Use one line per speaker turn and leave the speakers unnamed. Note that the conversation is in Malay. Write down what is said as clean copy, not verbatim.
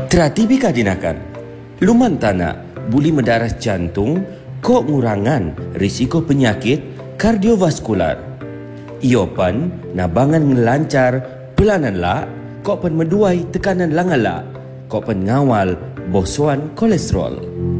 Terhati kadinakan. Luman tanah boleh mendarah jantung, kok ngurangan risiko penyakit kardiovaskular. Iopan nabangan ngelancar pelanan la, kok pen meduai tekanan langan la, kok pen ngawal bosuan kolesterol.